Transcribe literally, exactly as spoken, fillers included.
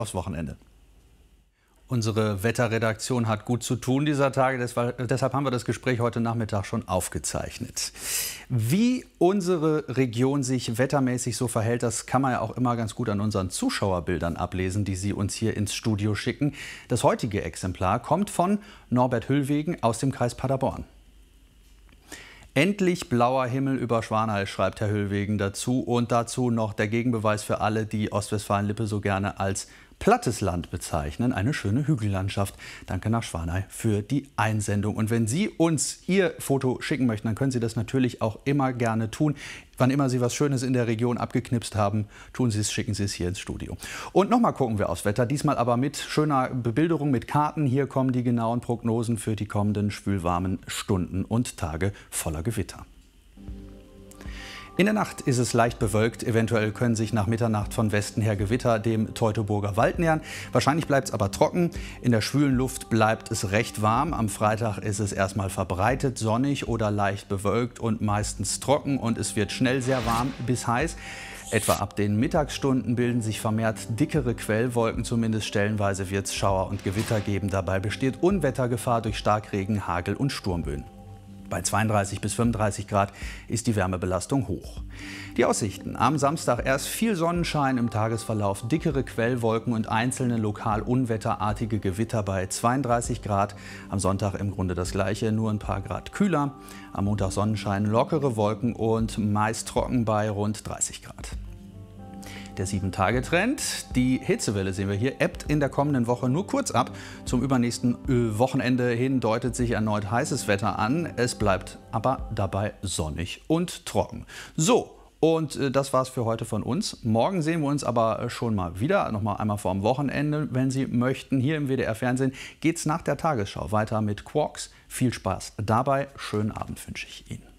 aufs Wochenende. Unsere Wetterredaktion hat gut zu tun dieser Tage, deshalb haben wir das Gespräch heute Nachmittag schon aufgezeichnet. Wie unsere Region sich wettermäßig so verhält, das kann man ja auch immer ganz gut an unseren Zuschauerbildern ablesen, die Sie uns hier ins Studio schicken. Das heutige Exemplar kommt von Norbert Hüllwegen aus dem Kreis Paderborn. Endlich blauer Himmel über Schwanheil, schreibt Herr Hüllwegen dazu. Und dazu noch der Gegenbeweis für alle, die Ostwestfalen-Lippe so gerne als plattes Land bezeichnen. Eine schöne Hügellandschaft. Danke nach Schwanheil für die Einsendung. Und wenn Sie uns Ihr Foto schicken möchten, dann können Sie das natürlich auch immer gerne tun. Wann immer Sie was Schönes in der Region abgeknipst haben, tun Sie es, schicken Sie es hier ins Studio. Und nochmal gucken wir aufs Wetter. Diesmal aber mit schöner Bebilderung, mit Karten. Hier kommen die genauen Prognosen für die kommenden schwülwarmen Stunden und Tage voller Gewitter. In der Nacht ist es leicht bewölkt. Eventuell können sich nach Mitternacht von Westen her Gewitter dem Teutoburger Wald nähern. Wahrscheinlich bleibt es aber trocken. In der schwülen Luft bleibt es recht warm. Am Freitag ist es erstmal verbreitet sonnig oder leicht bewölkt und meistens trocken. Und es wird schnell sehr warm bis heiß. Etwa ab den Mittagsstunden bilden sich vermehrt dickere Quellwolken. Zumindest stellenweise wird es Schauer und Gewitter geben. Dabei besteht Unwettergefahr durch Starkregen, Hagel und Sturmböen. Bei zweiunddreißig bis fünfunddreißig Grad ist die Wärmebelastung hoch. Die Aussichten: Am Samstag erst viel Sonnenschein, im Tagesverlauf dickere Quellwolken und einzelne lokal unwetterartige Gewitter bei zweiunddreißig Grad. Am Sonntag im Grunde das Gleiche, nur ein paar Grad kühler. Am Montag Sonnenschein, lockere Wolken und meist trocken bei rund dreißig Grad. Der sieben Tage Trend, die Hitzewelle sehen wir hier, ebbt in der kommenden Woche nur kurz ab. Zum übernächsten Wochenende hin deutet sich erneut heißes Wetter an. Es bleibt aber dabei sonnig und trocken. So, und das war's für heute von uns. Morgen sehen wir uns aber schon mal wieder, noch mal einmal vorm Wochenende, wenn Sie möchten. Hier im W D R-Fernsehen geht's nach der Tagesschau weiter mit Quarks. Viel Spaß dabei, schönen Abend wünsche ich Ihnen.